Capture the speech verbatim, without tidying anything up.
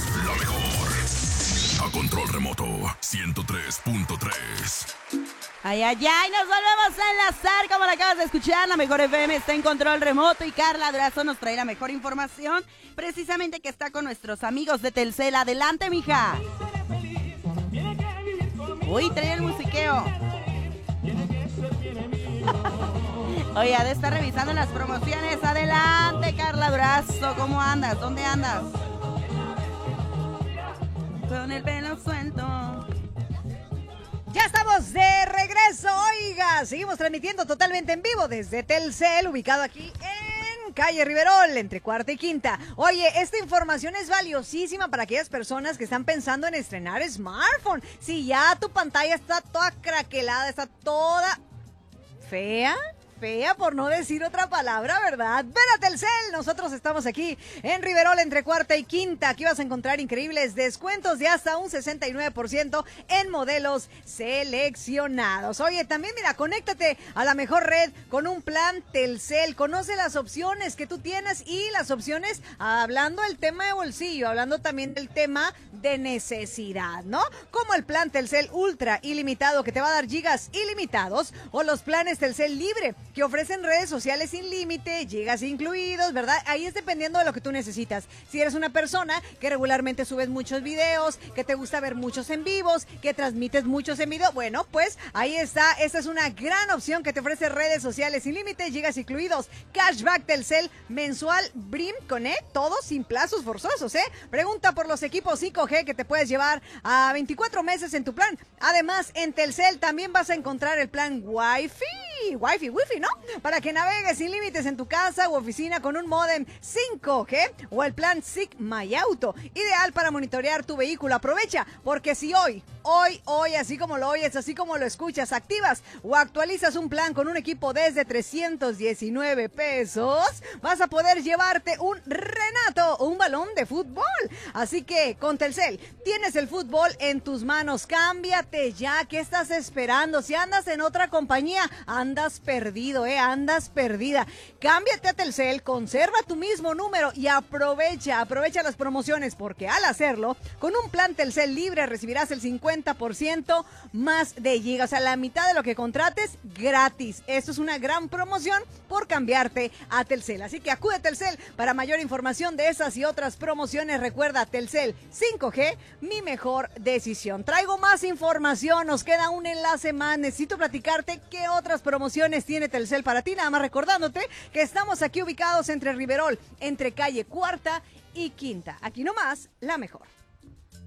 La mejor. A control remoto, ciento tres punto tres. Ay, ay, ay, nos volvemos a enlazar, como lo acabas de escuchar, la mejor F M está en control remoto y Carla Durazo nos trae la mejor información, precisamente que está con nuestros amigos de Telcel. Adelante, mija. Uy, trae el musiqueo. Oye, ha de estar revisando las promociones. Adelante, Carla Durazo, ¿cómo andas? ¿Dónde andas? Con el pelo suelto. Ya estamos de regreso, oiga, seguimos transmitiendo totalmente en vivo desde Telcel, ubicado aquí en calle Riverol, entre cuarta y quinta. Oye, esta información es valiosísima para aquellas personas que están pensando en estrenar smartphone. Si ya tu pantalla está toda craquelada, está toda fea, fea por no decir otra palabra, ¿verdad? Ven a Telcel, nosotros estamos aquí en Riverol entre cuarta y quinta. Aquí vas a encontrar increíbles descuentos de hasta un sesenta y nueve por ciento en modelos seleccionados. Oye, también mira, conéctate a la mejor red con un plan Telcel. Conoce las opciones que tú tienes y las opciones, hablando del tema de bolsillo, hablando también del tema de necesidad, ¿no? Como el plan Telcel Ultra ilimitado que te va a dar gigas ilimitados, o los planes Telcel Libre que ofrecen redes sociales sin límite, gigas incluidos, ¿verdad? Ahí es dependiendo de lo que tú necesitas. Si eres una persona que regularmente subes muchos videos, que te gusta ver muchos en vivos, que transmites muchos en video, bueno, pues ahí está. Esta es una gran opción que te ofrece redes sociales sin límite, gigas incluidos, cashback Telcel mensual, Brim Connect, todo sin plazos forzosos, ¿eh? Pregunta por los equipos cinco G que te puedes llevar a veinticuatro meses en tu plan. Además, en Telcel también vas a encontrar el plan Wi-Fi, Wi-Fi, Wi-Fi, ¿no? Para que navegues sin límites en tu casa u oficina con un módem cinco G o el plan S I C My Auto, ideal para monitorear tu vehículo. Aprovecha, porque si hoy, hoy, hoy, así como lo oyes, así como lo escuchas, activas o actualizas un plan con un equipo desde trescientos diecinueve pesos, vas a poder llevarte un Renato o un balón de fútbol. Así que con Telcel tienes el fútbol en tus manos. Cámbiate ya, ¿qué estás esperando? Si andas en otra compañía, andas perdido, ¿eh? Andas perdida. Cámbiate a Telcel, conserva tu mismo número y aprovecha, aprovecha las promociones, porque al hacerlo, con un plan Telcel Libre recibirás el cincuenta por ciento más de gigas, o sea, la mitad de lo que contrates gratis. Esto es una gran promoción por cambiarte a Telcel. Así que acude a Telcel para mayor información de esas y otras promociones. Recuerda, Telcel cinco G, mi mejor decisión. Traigo más información, nos queda un enlace más. Necesito platicarte qué otras promociones tiene Telcel para ti, nada más recordándote que estamos aquí ubicados entre Riverol, entre calle Cuarta y Quinta. Aquí nomás, la mejor.